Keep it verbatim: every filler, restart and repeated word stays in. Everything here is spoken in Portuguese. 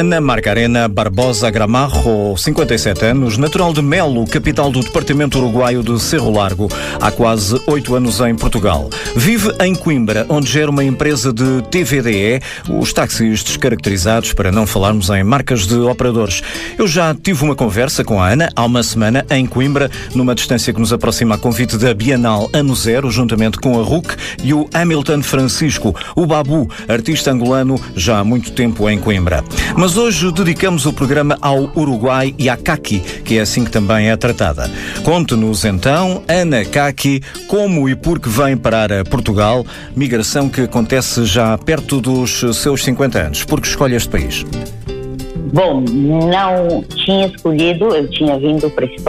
Ana Margarena Barbosa Gramarro, cinquenta e sete anos, natural de Melo, capital do departamento uruguaio de Cerro Largo, há quase oito anos em Portugal. Vive em Coimbra, onde gera uma empresa de T V D E, os táxis descaracterizados, para não falarmos em marcas de operadores. Eu já tive uma conversa com a Ana há uma semana em Coimbra, numa distância que nos aproxima a convite da Bienal Ano Zero, juntamente com a R U C e o Hamilton Francisco, o Babu, artista angolano já há muito tempo em Coimbra. Mas hoje dedicamos o programa ao Uruguai e à Caqui, que é assim que também é tratada. Conte-nos então, Ana Caqui, como e por que vem parar a Portugal, migração que acontece já perto dos seus cinquenta anos. Por que escolhe este país? Bom, não tinha escolhido, eu tinha vindo para esse